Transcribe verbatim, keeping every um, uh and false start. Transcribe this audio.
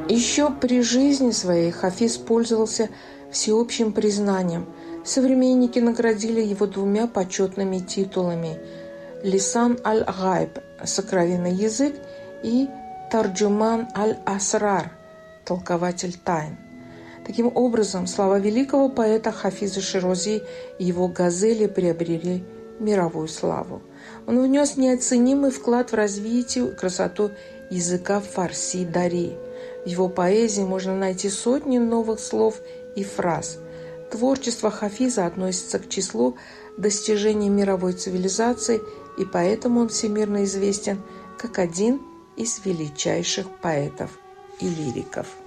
Еще при жизни своей Хафиз пользовался всеобщим признанием. Современники наградили его двумя почетными титулами – Лисан аль-Гайб – сокровенный язык, и Тарджуман аль-Асрар – толкователь тайн. Таким образом, слова великого поэта Хафиза Ширози и его газели приобрели мировую славу. Он внес неоценимый вклад в развитие и красоту языка фарси-дари. В его поэзии можно найти сотни новых слов и фраз. Творчество Хафиза относится к числу достижений мировой цивилизации, и поэтому он всемирно известен как один из величайших поэтов и лириков.